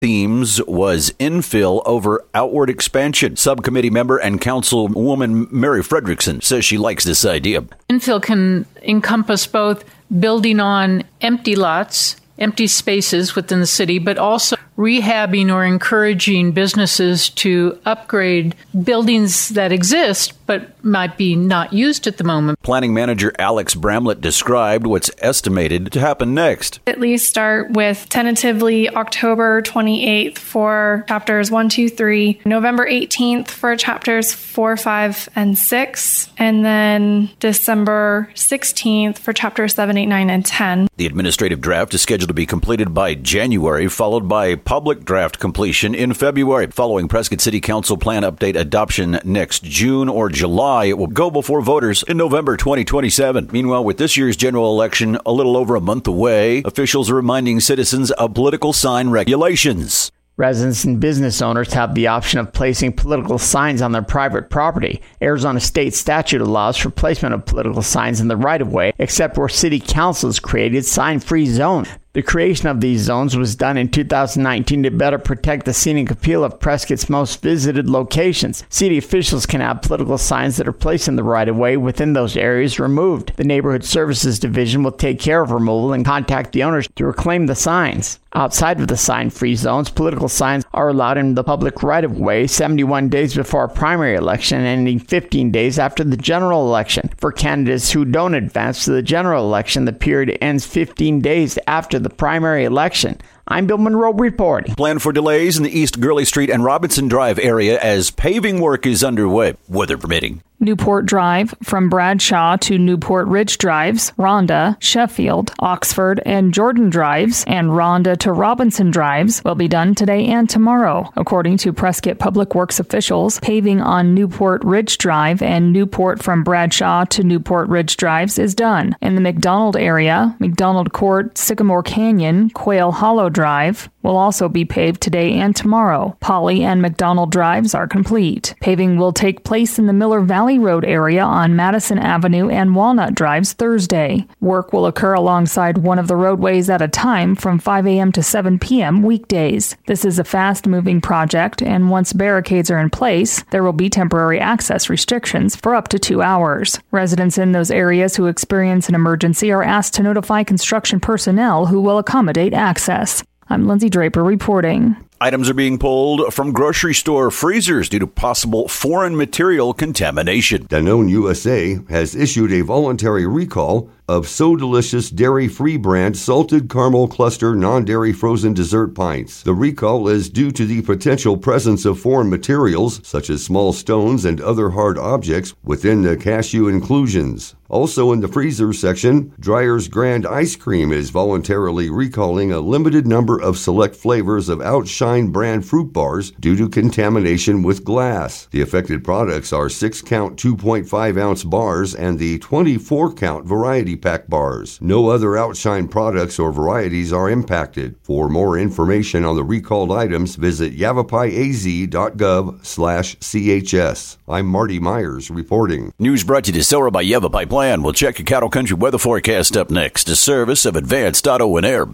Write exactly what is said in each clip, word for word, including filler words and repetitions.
themes was infill over outward expansion. Subcommittee member and Councilwoman Mary Fredrickson says she likes this idea. Infill can encompass both building on empty lots, empty spaces within the city, but also rehabbing or encouraging businesses to upgrade buildings that exist but might be not used at the moment. Planning manager Alex Bramlett described what's estimated to happen next. At least start with tentatively October twenty-eighth for chapters one, two, three, November eighteenth for chapters four, five, and six, and then December sixteenth for chapters seven, eight, nine, and ten. The administrative draft is scheduled to be completed by January, followed by public draft completion in February. Following Prescott City Council plan update adoption next June or July, it will go before voters in November twenty twenty-seven. Meanwhile, with this year's general election a little over a month away, officials are reminding citizens of political sign regulations. Residents and business owners have the option of placing political signs on their private property. Arizona state statute allows for placement of political signs in the right-of-way, except where city council has created sign-free zones. The creation of these zones was done in two thousand nineteen to better protect the scenic appeal of Prescott's most visited locations. City officials can have political signs that are placed in the right-of-way within those areas removed. The Neighborhood Services Division will take care of removal and contact the owners to reclaim the signs. Outside of the sign-free zones, political signs are allowed in the public right-of-way seventy-one days before a primary election and ending fifteen days after the general election. For candidates who don't advance to the general election, the period ends fifteen days after the primary election. I'm Bill Monroe reporting. Plan for delays in the East Gurley Street and Robinson Drive area as paving work is underway, weather permitting. Newport Drive from Bradshaw to Newport Ridge Drives, Rhonda, Sheffield, Oxford, and Jordan Drives, and Rhonda to Robinson Drives will be done today and tomorrow. According to Prescott Public Works officials, paving on Newport Ridge Drive and Newport from Bradshaw to Newport Ridge Drives is done. In the McDonald area, McDonald Court, Sycamore Canyon, Quail Hollow Drive will also be paved today and tomorrow. Polly and McDonald Drives are complete. Paving will take place in the Miller Valley Road area on Madison Avenue and Walnut Drives Thursday. Work will occur alongside one of the roadways at a time from five a.m. to seven p.m. weekdays. This is a fast-moving project, and once barricades are in place, there will be temporary access restrictions for up to two hours. Residents in those areas who experience an emergency are asked to notify construction personnel who will accommodate access. I'm Lindsay Draper reporting. Items are being pulled from grocery store freezers due to possible foreign material contamination. Danone U S A has issued a voluntary recall of So Delicious dairy-free brand salted caramel cluster non-dairy frozen dessert pints. The recall is due to the potential presence of foreign materials, such as small stones and other hard objects, within the cashew inclusions. Also in the freezer section, Dreyer's Grand Ice Cream is voluntarily recalling a limited number of select flavors of Outshine brand fruit bars due to contamination with glass. The affected products are six count two point five ounce bars and the twenty-four count variety pack bars. No other Outshine products or varieties are impacted. For more information on the recalled items, visit yavapai.az.gov slash CHS. I'm Marty Myers reporting. News brought to you this hour by Yavapai Plan. We'll check your cattle country weather forecast up next. A service of Advanced Auto and Air.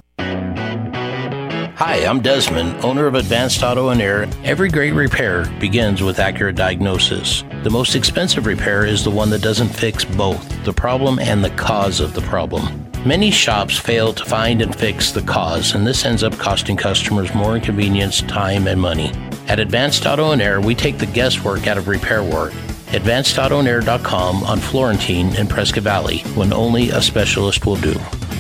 Hi, I'm Desmond, owner of Advanced Auto and Air. Every great repair begins with accurate diagnosis. The most expensive repair is the one that doesn't fix both the problem and the cause of the problem. Many shops fail to find and fix the cause, and this ends up costing customers more inconvenience, time, and money. At Advanced Auto and Air, we take the guesswork out of repair work. advanced auto and air dot com on Florentine and Prescott Valley, when only a specialist will do.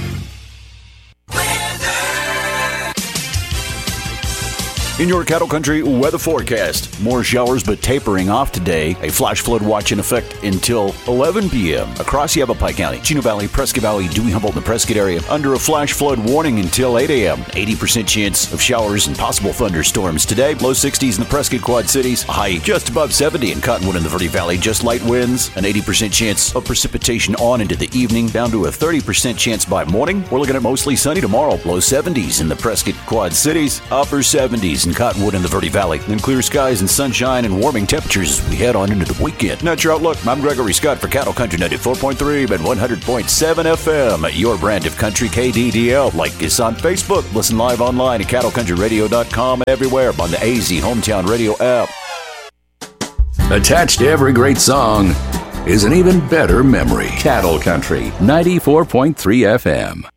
In your cattle country weather forecast, more showers but tapering off today. A flash flood watch in effect until eleven p.m. across Yavapai County, Chino Valley, Prescott Valley, Dewey, Humboldt, and the Prescott area under a flash flood warning until eight a.m. eighty percent chance of showers and possible thunderstorms today. Low sixties in the Prescott Quad Cities, a high just above seventy in Cottonwood and the Verde Valley. Just light winds, an eighty percent chance of precipitation on into the evening, down to a thirty percent chance by morning. We're looking at mostly sunny tomorrow. Low seventies in the Prescott Quad Cities, upper seventies in Cottonwood and the Verde Valley. Then clear skies and sunshine and warming temperatures as we head on into the weekend. That's your outlook. I'm Gregory Scott for Cattle Country ninety-four point three and one hundred point seven F M. Your brand of country K D D L. Like us on Facebook. Listen live online at cattle country radio dot com and everywhere on the A Z Hometown Radio app. Attached to every great song is an even better memory. Cattle Country ninety-four point three F M.